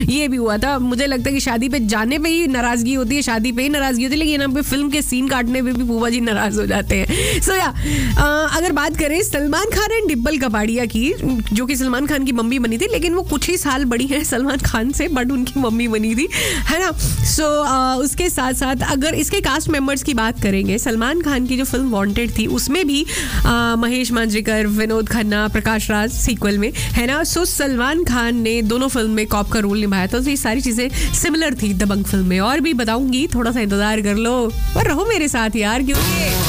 ये भी हुआ था। मुझे लगता है कि शादी पे जाने पे ही नाराजगी होती है, शादी पे ही नाराजगी होती है, लेकिन यहाँ पे फिल्म के सीन काटने पे भी फूफा जी नाराज हो जाते हैं। सो या अगर बात करें सलमान खान एंड डिम्पल कपाड़िया की, जो कि सलमान खान की मम्मी बनी थी, लेकिन वो कुछ ही साल बड़ी है सलमान खान से, बट उनकी मम्मी बनी थी, है ना। सो उसके साथ साथ अगर इसके कास्ट मेंबर्स की बात करेंगे, सलमान खान की जो फिल्म वांटेड थी उसमें भी महेश मांजरेकर, विनोद खन्ना, प्रकाश राज सीक्वल में, है ना। सो सलमान खान ने दोनों फिल्म में कॉप का रोल निभाया था, तो ये सारी चीजें सिमिलर थी दबंग फिल्म में। और भी बताऊंगी, थोड़ा सा इंतजार कर लो, पर रहो मेरे साथ यार, क्योंकि